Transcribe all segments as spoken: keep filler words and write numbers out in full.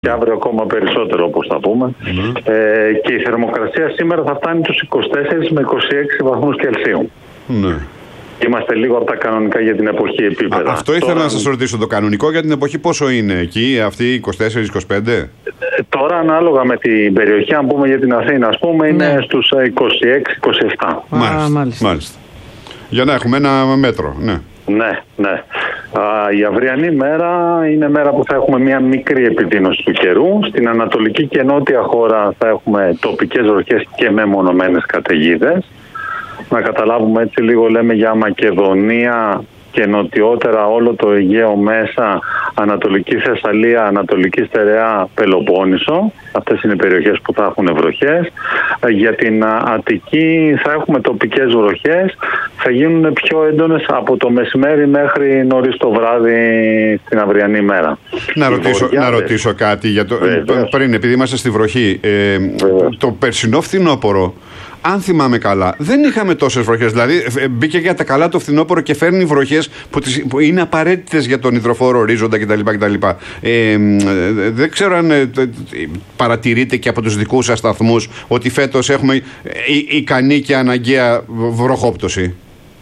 Και αύριο ακόμα περισσότερο, όπως θα πούμε. Mm. Ε, και η θερμοκρασία σήμερα θα φτάνει τους είκοσι τέσσερα με είκοσι έξι βαθμούς Κελσίου. Mm. Είμαστε λίγο από τα κανονικά για την εποχή επίπεδα. Α, αυτό ήθελα τώρα... να σας ρωτήσω. Το κανονικό για την εποχή πόσο είναι εκεί, αυτή είκοσι τέσσερα είκοσι πέντε? Ε, τώρα ανάλογα με την περιοχή, αν πούμε για την Αθήνα, ας πούμε, είναι ναι. στους είκοσι έξι είκοσι επτά. Μάλιστα. Α, μάλιστα. μάλιστα. Για να έχουμε ένα μέτρο, ναι. Ναι, ναι. Α, η αυριανή μέρα είναι μέρα που θα έχουμε μια μικρή επιδείνωση του καιρού. Στην ανατολική και νότια χώρα θα έχουμε τοπικές βροχές και μεμονωμένες καταιγίδες. Να καταλάβουμε έτσι λίγο, λέμε για Μακεδονία και νοτιότερα όλο το Αιγαίο μέσα, Ανατολική Θεσσαλία, Ανατολική Στερεά, Πελοπόννησο. Αυτές είναι οι περιοχές που θα έχουν βροχές. Για την Αττική θα έχουμε τοπικές βροχές. Θα γίνουν πιο έντονες από το μεσημέρι μέχρι νωρίς το βράδυ στην αυριανή μέρα. Να ρωτήσω, να ρωτήσω κάτι για το, πριν, επειδή είμαστε στη βροχή. Ε, το περσινό φθινόπωρο, αν θυμάμαι καλά, δεν είχαμε τόσες βροχές. Δηλαδή, μπήκε για τα καλά το φθινόπωρο και φέρνει βροχές που, τις, που είναι απαραίτητες για τον υδροφόρο ορίζοντα κτλ. κτλ. Ε, δεν ξέρω αν ε, παρατηρείτε και από τους δικούς σας σταθμούς ότι φέτος έχουμε ε, ικανή και αναγκαία βροχόπτωση.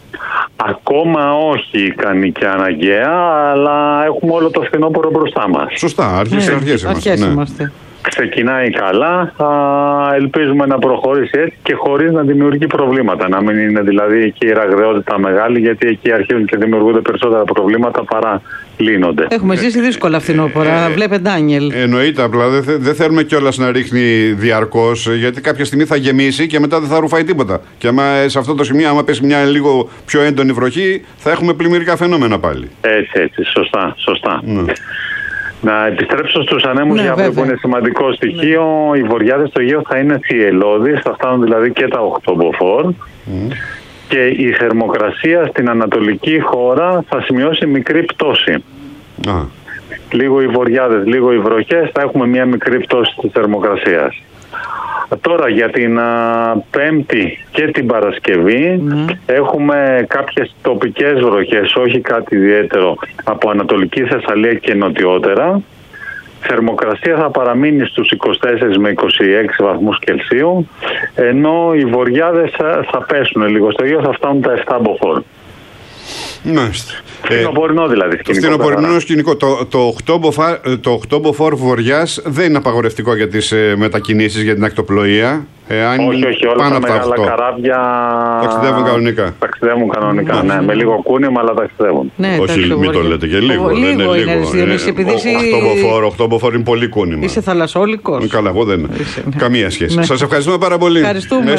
Ακόμα όχι ικανή και αναγκαία, αλλά έχουμε όλο το φθινόπωρο μπροστά μας. Σωστά, αρχές, ναι, αρχές, αρχές είμαστε. είμαστε. Ναι. Ξεκινάει καλά, θα ελπίζουμε να προχωρήσει έτσι και χωρίς να δημιουργεί προβλήματα. Να μην είναι δηλαδή εκεί η ραγδαιότητα μεγάλη, γιατί εκεί αρχίζουν και δημιουργούνται περισσότερα προβλήματα παρά λύνονται. Έχουμε ζήσει δύσκολα φθινόπωρα. Ε, Βλέπε Ντάνιελ. Εννοείται, απλά δεν θε, δε θέλουμε κιόλας να ρίχνει διαρκώς, γιατί κάποια στιγμή θα γεμίσει και μετά δεν θα ρουφάει τίποτα. Και άμα σε αυτό το σημείο, άμα πέσει μια λίγο πιο έντονη βροχή, θα έχουμε πλημμυρικά φαινόμενα πάλι. Έτσι, έτσι. Σωστά, σωστά. Ναι. Να επιστρέψω στους ανέμους, ναι, για αύριο που είναι σημαντικό στοιχείο. Ναι. Οι βοριάδες στο Αιγαίο θα είναι θυελλώδεις, θα φτάνουν δηλαδή και τα οκτώ μποφόρ. Mm. Και η θερμοκρασία στην ανατολική χώρα θα σημειώσει μικρή πτώση. Ah. Λίγο οι βοριάδες, λίγο οι βροχές, θα έχουμε μια μικρή πτώση της θερμοκρασίας. Τώρα για την α, Πέμπτη και την Παρασκευή mm. έχουμε κάποιες τοπικές βροχές, όχι κάτι ιδιαίτερο, από Ανατολική Θεσσαλία και νοτιότερα. Θερμοκρασία θα παραμείνει στους είκοσι τέσσερα με είκοσι έξι βαθμούς Κελσίου, ενώ οι βοριάδες θα, θα πέσουν λίγο στο Αιγαίο, θα φτάνουν τα επτά μποφόρ. Μάλιστα. Φθινοπορεινό δηλαδή. Το φθινοπορεινό σκηνικό. Το, το οκτώ μποφόρ βοριάς δεν είναι απαγορευτικό για τις ε, μετακινήσεις, για την ακτοπλοεία. Ε, αν όχι, όχι. Όλα τα μεγάλα καράβια ταξιδεύουν κανονικά. Ταξιδεύουν κανονικά, ναι. ναι. Με λίγο κούνημα, αλλά ταξιδεύουν. Ναι, όχι, μην το λέτε και λίγο. Ο, δεν λίγο είναι λίγο. Είναι, επειδή οκτώ μποφόρ είναι πολύ κούνημα. Είσαι θαλασσόλικος. Καλά, εγώ δεν είμαι. Καμία σχέση. Ναι. Σας ευχαριστούμε πάρα πολύ. Ευχαριστούμε.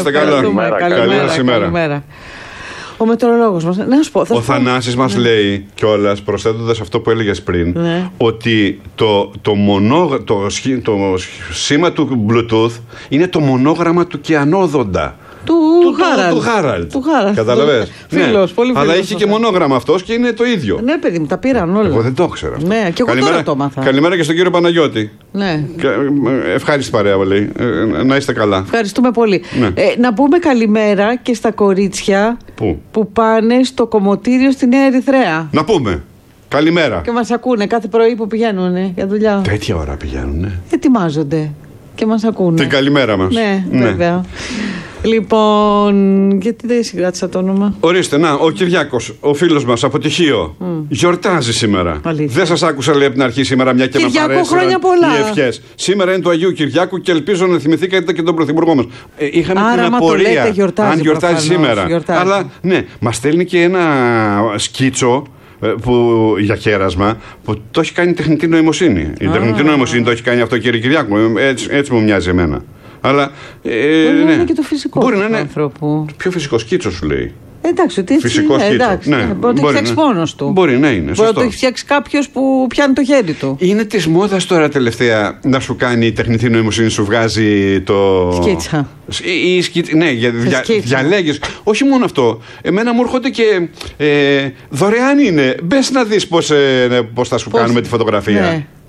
Καλημέρα. Ο μετεωρολόγος μας. Να σου πω, θα ο Θανάσης μας ναι. λέει κιόλας, προσθέτοντας αυτό που έλεγες πριν, ναι. ότι το, το, μονό, το, το σήμα του Bluetooth είναι το μονόγραμμα του Κεανόδοντα. Του, του Χάραλτ. Του Χάραλτ. Καταλαβες. Ναι. Φίλος, πολύ φίλος. Αλλά έχει και μονόγραμμα αυτός και είναι το ίδιο. Ναι, παιδί μου, τα πήραν όλα. Εγώ δεν το ήξερα. Ναι, και εγώ καλημέρα, τώρα το μάθα. Καλημέρα και στον κύριο Παναγιώτη. Ναι. Ευχάριστη παρέα, λέει. Να είστε καλά. Ευχαριστούμε πολύ. Ναι. Ε, να πούμε καλημέρα και στα κορίτσια Πού? που πάνε στο κομμωτήριο στη Νέα Ερυθρέα. Να πούμε. Καλημέρα. Και μας ακούνε κάθε πρωί που πηγαίνουν για δουλειά. Τέτοια ώρα πηγαίνουν. Ετοιμάζονται και μας ακούνε. Την καλημέρα μας. Ναι, ναι. βέβαια. Λοιπόν, γιατί δεν συγκράτησα το όνομα. Ορίστε, να, ο Κυριάκος, ο φίλος μας από Τυχείο, mm. γιορτάζει σήμερα. Αλήθεια. Δεν σας άκουσα, λέει, από την αρχή σήμερα, μια και με παρέσυραν οι ευχές. Σήμερα είναι του Αγίου Κυριάκου και ελπίζω να θυμηθήκατε και τον Πρωθυπουργό μας. Ε, είχαμε Άρα, την απορία γιορτάζει, αν γιορτάζει προφανώς, σήμερα. Γιορτάζει. Αλλά, ναι, μας στέλνει και ένα σκίτσο που, για κέρασμα που το έχει κάνει η τεχνητή νοημοσύνη. Η ah. τεχνητή νοημοσύνη το έχει κάνει αυτό, κύριε Κυριάκου. Έτσι, έτσι μου μοιάζει εμένα. Αλλά, ε, μπορεί ναι. να είναι και το φυσικό μπορεί του να είναι ανθρώπου. Πιο φυσικό σκίτσο σου λέει. Εντάξει, ότι έτσι φυσικό είναι. σκίτσο. Εντάξει, ναι, ναι, μπορεί να το έχει φτιάξει μόνος του. Μπορεί να είναι. Μπορεί σωστό. να το έχει φτιάξει κάποιος που πιάνει το χέρι του. Είναι της μόδας τώρα τελευταία να σου κάνει η τεχνητή νοημοσύνη, σου βγάζει το. Σκίτσα. Ή, ή σκίτσα. Ναι, για, δια, διαλέγεις. Όχι μόνο αυτό. Εμένα μου έρχονται και. Ε, δωρεάν είναι. Μπες να δεις πώς, ε, πώς θα σου πώς... κάνουμε τη φωτογραφία. Ναι.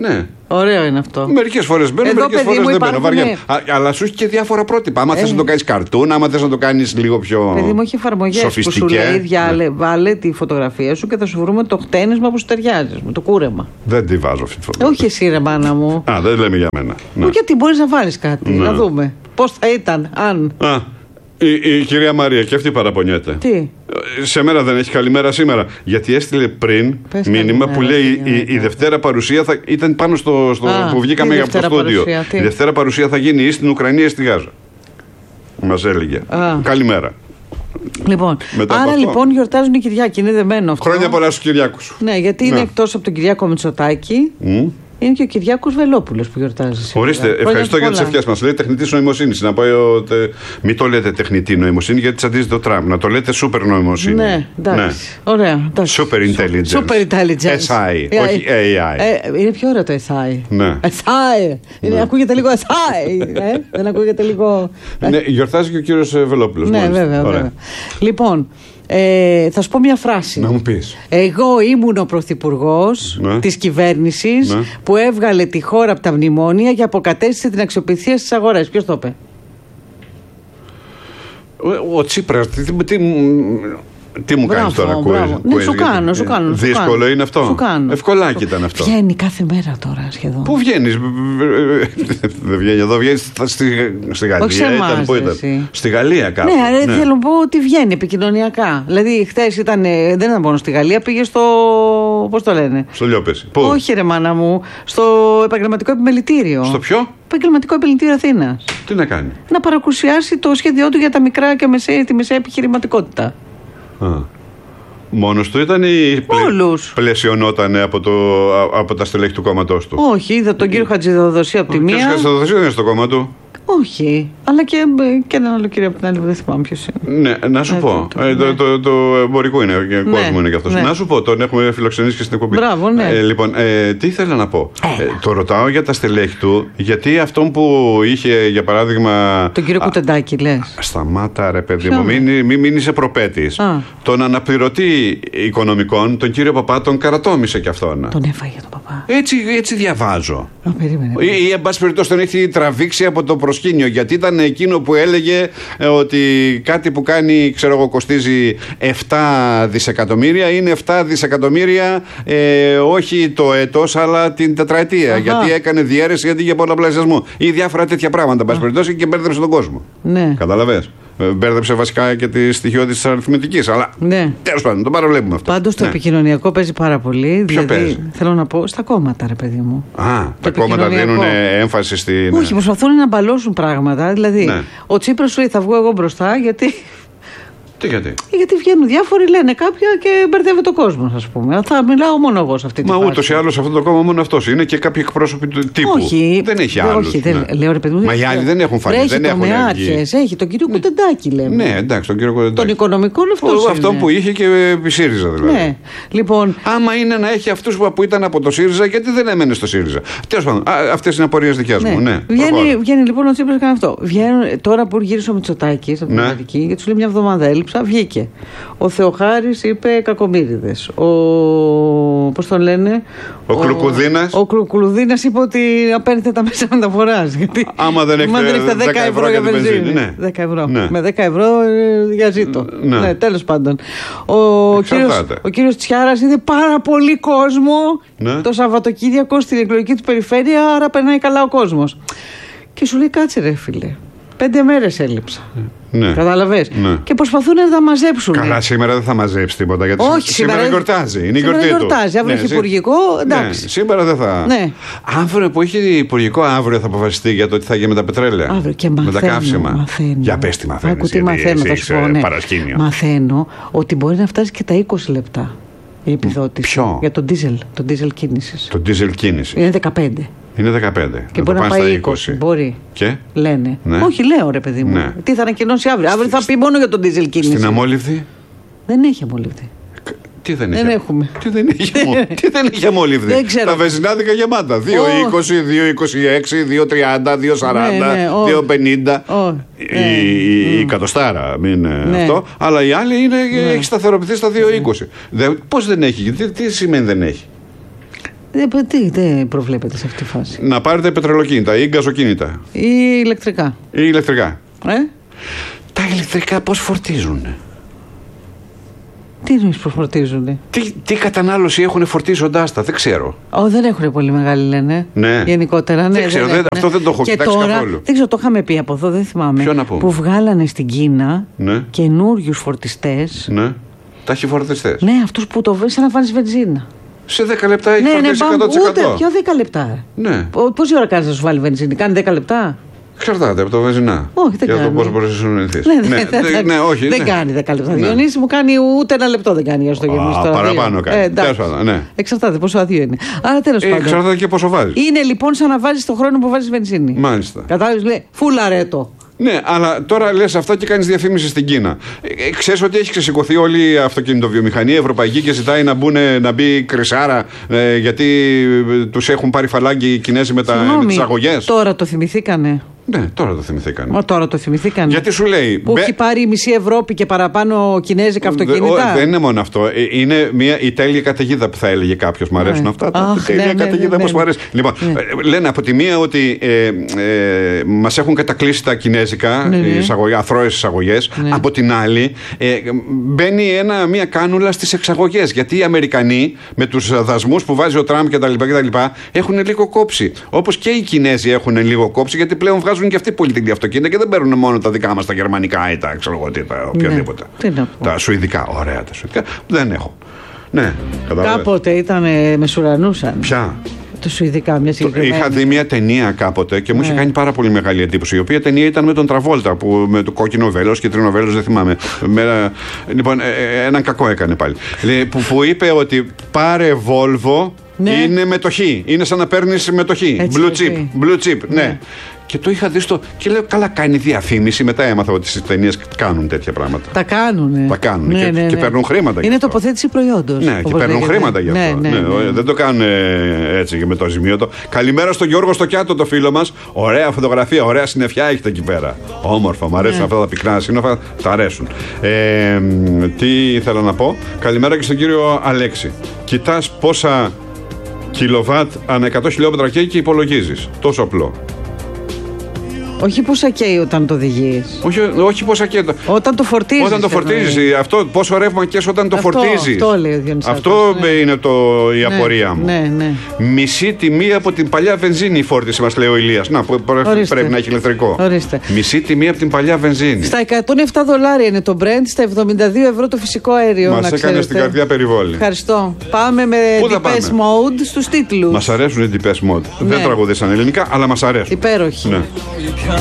Ναι. Ωραίο είναι αυτό. Μερικές φορές μπαίνω, μερικές φορές δεν μπαίνω. Βαριά. Αλλά σου έχει και διάφορα πρότυπα. Άμα ε. θες να το κάνεις καρτούν, άμα θες να το κάνεις λίγο πιο. Παιδί μου, έχει εφαρμογές που σου λέει διάλε, ναι. βάλε τη φωτογραφία σου και θα σου βρούμε το χτένισμα που σου ταιριάζει, με το κούρεμα. Δεν τη βάζω αυτή τη φωτογραφία. Όχι εσύ, ρε μάνα μου. Α, δεν λέμε για μένα. Ναι. Γιατί μπορείς να βάλεις κάτι, ναι. να δούμε. Πώς θα ήταν, αν. Α, η, η κυρία Μαρία, και αυτή παραπονιέται. Τι. Σε μέρα δεν έχει καλημέρα σήμερα. Γιατί έστειλε πριν Πες μήνυμα που λέει η, η Δευτέρα παρουσία θα, ήταν πάνω στο, στο Α, που βγήκαμε από το στούντιο. Η Δευτέρα παρουσία θα γίνει ή στην Ουκρανία ή στη Γάζα. Μας έλεγε. Α. Καλημέρα. Λοιπόν, μετά άρα λοιπόν γιορτάζουν οι Κυριάκοι, είναι δεμένο αυτό. Χρόνια πολλά στους Κυριάκους. Ναι, γιατί ναι. είναι εκτός από τον Κυριάκο Μητσοτάκη. Mm. Είναι και ο Κυριάκος Βελόπουλος που γιορτάζει σήμερα. Ορίστε, ευχαριστώ για τις ευχές μας. Λέει τεχνητή νοημοσύνη. Να πω ότι μην το λέτε τεχνητή νοημοσύνη γιατί τσαντίζει το Τραμπ. Να το λέτε super νοημοσύνη. Ναι, εντάξει. Ναι. Ωραία. Εντάξει. Super intelligence. Super intelligence. ες άι, yeah, όχι έι άι. Ε, είναι πιο ωραίο το ες άι. Ναι. ες άι. Ναι. Ακούγεται λίγο ες άι. ε? Δεν ακούγεται λίγο. Ναι, γιορτάζει και ο κύριος Βελόπουλος. Ναι, βέβαια, βέβαια. Λοιπόν. Ε, θα σου πω μια φράση. Να μου πεις. Εγώ ήμουν ο πρωθυπουργός ναι. της κυβέρνησης ναι. που έβγαλε τη χώρα από τα μνημόνια και αποκατέστησε την αξιοπιστία στις αγορές. Ποιος το είπε? Ο, ο Τσίπρας. Τι, τι, τι μου κάνεις τώρα, Κουέζ? Ναι, σου κάνω, σου κάνω. Δύσκολο είναι αυτό. Σου κάνω. Ευκολάκι ήταν αυτό. Βγαίνει κάθε μέρα τώρα σχεδόν. Πού βγαίνεις? Δεν βγαίνει εδώ, βγαίνεις στη, στη Γαλλία. Όχι σε εμάς, ήταν, πού ήταν? Στη Γαλλία κάπου. Ναι, ναι. θέλω να πω ότι βγαίνει επικοινωνιακά. Δηλαδή, χθες ήταν, δεν ήταν μόνο στη Γαλλία, πήγε στο. Πώς το λένε? Στο Λιόπεση. Πού? Όχι, ρε μάνα μου. Στο επαγγελματικό επιμελητήριο. Στο ποιο? Επαγγελματικό επιμελητήριο Αθήνας. Τι να κάνει? Να παρακουσιάσει το σχέδιό του για τα μικρά και μεσαία, τη μεσαία επιχειρηματικότητα. Α. Μόνος του ήταν ή πλε... πλαισιωνόταν από, το, από τα στελέχη του κόμματός του? Όχι, είδα τον κύριο Χατζηδοδοσία από τη μία. Ο κύριος Χατζηδοδοσία δεν είναι στο κόμμα του. Όχι, αλλά και, και έναν άλλο κύριο από την άλλη που δεν θυμάμαι ποιος είναι. Ναι, να σου ε, πω. Το, ε, το, ναι. το, το, το εμπορικό είναι, και ναι, κόσμο είναι και αυτός. Ναι. Να σου πω, τον έχουμε φιλοξενήσει και στην εκπομπή. Μπράβο, ναι. Ε, λοιπόν, ε, τι ήθελα να πω. Ε, το ρωτάω για τα στελέχη του, γιατί αυτόν που είχε, για παράδειγμα. Τον κύριο Κουτεντάκη, λες. Σταμάτα, ρε παιδί μου, μην, μην, μην είσαι προπέτης. Τον αναπληρωτή οικονομικών, τον κύριο Παπά, τον καρατόμησε κι αυτόν. Τον έφαγε τον Παπά. Έτσι, έτσι διαβάζω. Α, περίμενε. Ή, ή εν πάση περιπτώσει, τον έχει τραβήξει από το προσκήνιο, γιατί ήταν εκείνο που έλεγε ε, ότι κάτι που κάνει, ξέρω εγώ, κοστίζει επτά δισεκατομμύρια, είναι επτά δισεκατομμύρια ε, όχι το έτος αλλά την τετραετία. Αχα. Γιατί έκανε διαίρεση, γιατί είχε πολλαπλασιασμό ή διάφορα τέτοια πράγματα, πάση περιπτώσει, και μπέρδεψε τον κόσμο. Ναι. Καταλαβες. Μπέρδεψε βασικά και τη στοιχειώδη τη αριθμητική. Αλλά ναι. τέλος πάντων, τον παραβλέπουμε αυτό. Πάντως το ναι. επικοινωνιακό παίζει πάρα πολύ. Ποιο δηλαδή, παίζει? Θέλω να πω στα κόμματα, ρε παιδί μου. Α, τα κόμματα δίνουν έμφαση στην. Όχι, προσπαθούν να μπαλώσουν πράγματα. Δηλαδή, ναι. ο Τσίπρας σου λέει θα βγω εγώ μπροστά γιατί. Τι γιατί? Γιατί βγαίνουν διάφοροι, λένε κάποια και μπερδεύεται ο κόσμο, α πούμε. Θα μιλάω μόνο εγώ σε αυτή τη Μα φάση. ούτως ή άλλως αυτό το κόμμα μόνο αυτός είναι και κάποιοι εκπρόσωποι του τύπου. Όχι, δεν έχει άλλους. Όχι, δεν, ναι. λέω ρε παιδί μου. Μα οι άλλοι δεν έχουν φανεί. Δεν έχουν άρχες, έχει τον κύριο ναι. Κουτεντάκη, λέμε. Ναι, εντάξει, τον κύριο Κουτεντάκη. Τον οικονομικό αυτό. Αυτό που είχε και επί ΣΥΡΙΖΑ δηλαδή. Ναι. Λοιπόν, άμα είναι να έχει αυτούς που ήταν από το ΣΥΡΙΖΑ, γιατί δεν έμενε στο ΣΥΡΙΖΑ? Τέλος πάντων, αυτές είναι απορίες δικιάς μου. Ναι. Βγαίνει λοιπόν ο Τσίπρας κάνει αυτό. Τώρα που γύρισε ο Μητσοτάκης από την Αμερική, γιατί σου λέει μια εβδομάδα έλειψα, βγήκε. Ο Θεοχάρης είπε κακομοίριδες. Ο. Πώς τον λένε? Ο, ο Κλουκουδίνας. Ο Κλουκουδίνας είπε ότι απέρριτε τα μέσα μεταφοράς. Γιατί άμα δεν έχετε δέκα ευρώ για βενζίνη. Ναι. δέκα ευρώ. Ναι. Με δέκα ευρώ για ζήτο. Ναι, ναι, τέλος πάντων. Ο κύριος, ο κύριος Τσιάρας είδε πάρα πολύ κόσμο ναι. το Σαββατοκύριακο στην εκλογική του περιφέρεια, άρα περνάει καλά ο κόσμος. Και σου λέει κάτσε ρε φίλε. Πέντε μέρες έλειψα. Ναι. Κατάλαβες. Ναι. Και προσπαθούν να τα μαζέψουν. Καλά, σήμερα δεν θα μαζέψει τίποτα. Γιατί όχι, σήμερα, σήμερα γιορτάζει. Είναι η γιορτή του. Γιορτάζει. Αύριο έχει υπουργικό. Εντάξει. Ναι, σήμερα δεν θα. Ναι. Αύριο που έχει υπουργικό, αύριο θα αποφασιστεί για το τι θα γίνει με τα πετρέλαια. Αύριο και μαθαίνω, με τα καύσιμα. Μαθαίνω. Για πες τι μαθαίνεις. Άκου τι μαθαίνω, θα σου πω. Ναι. Μαθαίνω ότι μπορεί να φτάσει και τα είκοσι λεπτά η επιδότηση. Ποιο? Για τον ντίζελ, τον ντίζελ κίνησης. Το ντίζελ κίνηση. Είναι δεκαπέντε. Είναι δεκαπέντε. Και μπορεί να πάει είκοσι. Μπορεί. Και? Λένε. Ναι. Όχι, λέω ρε παιδί μου. Ναι. Τι θα ανακοινώσει αύριο. Αύριο θα πει μόνο για τον ντίζελ κίνηση. Στην αμόλυβδη. Δεν έχει αμόλυβδη. Τι δεν, δεν έχει. έχουμε. Τι δεν έχει, τι δεν έχει αμόλυβδη. Δεν ξέρω. Τα βενζινάδικα γεμάτα. δύο είκοσι, δύο είκοσι έξι, δύο τριάντα, δύο σαράντα, δύο πενήντα. Η κατοστάρα, μην είναι αυτό. Αλλά η άλλη είναι, έχει σταθεροποιηθεί στα δύο είκοσι. Πώς δεν έχει, τι σημαίνει δεν έχει? Δεν τι, τι προβλέπετε σε αυτή τη φάση? Να πάρετε πετρελοκίνητα ή γκαζοκίνητα. Ή ηλεκτρικά. Ή ηλεκτρικά. Ε? Τα ηλεκτρικά πώς φορτίζουν? Τι εννοείς πως φορτίζουν? Τι, τι κατανάλωση έχουν φορτίζοντάς τα? Δεν ξέρω. Ω, δεν έχουν πολύ μεγάλη, λένε. Ναι. Γενικότερα, ναι. Δεν ξέρω, δεν, αυτό δεν το έχω και κοιτάξει τώρα, καθόλου. Δεν ξέρω, το είχαμε πει από εδώ, δεν θυμάμαι. Ποιο να πούμε? Που βγάλανε στην Κίνα ναι. καινούριους φορτιστές. Ναι. Ταχυφορτιστές. Ναι, αυτούς που το βρίσκουν να βάλεις βενζίνα. Σε δέκα λεπτά έχει ναι, φορτίσει ναι, εκατό τοις εκατό. Ούτε, ποιο δέκα λεπτά. Ναι. Πόση ώρα κάνεις να σου βάλει βενζίνη? Κάνει δέκα λεπτά. Εξαρτάται από το βενζινά. Όχι, δεν για κάνει. το πώς μπορείς να συνεννοηθείς. Ναι, ναι, ναι, ναι, ναι, όχι, δεν ναι. κάνει δέκα λεπτά. Ναι. Διονύση μου κάνει ούτε ένα λεπτό δεν κάνει για στο γεμίσει. Παραπάνω κάνει. Ε, Πάντων, ναι. Εξαρτάται πόσο αδείο είναι. Άρα τέλος ε, πάντων. Εξαρτάται και πόσο βάζεις. Είναι λοιπόν σαν να βάζεις το χρόνο που βάζεις βενζίνη. Μάλιστα. Κατάλαβες, λέει φουλαρέτο. Ναι, αλλά τώρα λες αυτά και κάνεις διαφήμιση στην Κίνα. Ε, ξέρεις ότι έχει ξεσηκωθεί όλη η αυτοκινητοβιομηχανία ευρωπαϊκή και ζητάει να, μπουν, να μπει κρυσάρα ε, γιατί τους έχουν πάρει φαλάγγι οι Κινέζοι με, με τις αγωγές. Τώρα το θυμηθήκανε. Ναι, τώρα το θυμηθήκανε. Μα τώρα το θυμηθήκανε. Γιατί σου λέει. Που μπε... έχει πάρει η μισή Ευρώπη και παραπάνω κινέζικα αυτοκίνητα. Δε, δεν είναι μόνο αυτό. Είναι μια, η τέλεια καταιγίδα που θα έλεγε κάποιος. Μ' αρέσουν ναι. αυτά. Αχ, η τέλεια ναι, καταιγίδα ναι, ναι, πώς ναι. μου αρέσει. Λοιπόν, ναι. λένε από τη μία ότι ε, ε, μας έχουν κατακλείσει τα κινέζικα, ναι, ναι. εισαγωγές, αθρώες εισαγωγές. Ναι. Από την άλλη, ε, μπαίνει ένα, μια κάνουλα στις εξαγωγές. Γιατί οι Αμερικανοί με τους δασμούς που βάζει ο Τραμπ κτλ. Έχουν λίγο κόψει. Όπως και οι Κινέζοι έχουν λίγο κόψει, γιατί πλέον βγάζουν και αυτοί πολιτική αυτοκίνητα και δεν παίρνουν μόνο τα δικά μας τα γερμανικά ή τα ξέρω εγώ τι, τα οποιαδήποτε. Ναι, τα σουηδικά, ωραία τα σουηδικά. Δεν έχω. Ναι, κάποτε ήταν μεσουρανούσαν. Ποια? Το σουηδικά, μια συγκεκριμένη. Είχα δει μια ταινία κάποτε και μου ναι. είχε κάνει πάρα πολύ μεγάλη εντύπωση. Η οποία ταινία ήταν με τον Τραβόλτα, που, με το κόκκινο βέλος, κίτρινο βέλος, δεν θυμάμαι. Με, λοιπόν, ε, ε, έναν κακό έκανε πάλι. Που, που είπε ότι πάρε Volvo. Ναι. Είναι μετοχή. Είναι σαν να παίρνεις μετοχή. Έτσι, blue chip. Blue chip. Ναι. ναι. Και το είχα δει στο. Και λέω, καλά, κάνει διαφήμιση. Μετά έμαθα ότι στις ταινίες κάνουν τέτοια πράγματα. Τα κάνουν. Τα κάνουν. Ναι, και, ναι, ναι. και παίρνουν χρήματα. Είναι τοποθέτηση προϊόντος. Ναι, και παίρνουν χρήματα γι' αυτό. Ναι, ναι, ναι. Δεν το κάνουν έτσι και με το ζημίωτο. Καλημέρα στον Γιώργο στο Κιάτο, το φίλο μας. Ωραία φωτογραφία, ωραία συννεφιά έχετε εκεί πέρα. Όμορφα, μου αρέσουν ναι. αυτά τα πυκνά σύννεφα. Τα αρέσουν. Ε, τι ήθελα να πω. Καλημέρα και στον κύριο Αλέξη. Κοιτάς πόσα κιλοβάτ ανά εκατό χιλιόμετρα καίει και υπολογίζεις. Τόσο απλό. Όχι πόσα καίει όταν το οδηγείς. Όχι, όχι πόσα καίει. Όταν το φορτίζεις. Όταν το φορτίζεις. Αυτό, πόσο ρεύμα καίς όταν το αυτό, φορτίζεις. Αυτό λέει ο Διονυσάκος. Αυτό ναι. είναι το, η ναι, απορία μου. Ναι, ναι. Μισή τιμή από την παλιά βενζίνη η φόρτιση μας λέει ο Ηλίας. Να, Ορίστε. πρέπει να έχει ηλεκτρικό. Ορίστε. Μισή τιμή από την παλιά βενζίνη. Στα εκατόν επτά δολάρια είναι το Brent, στα εβδομήντα δύο ευρώ το φυσικό αέριο. Μας έκανε στην καρδιά περιβόλη. Ευχαριστώ. Πάμε με Depeche Mode στους τίτλους. Μας αρέσουν οι Depeche Mode. Ναι. Δεν τραγουδίσαν ελληνικά, αλλά μας αρέσουν. Υπέροχοι. Ναι.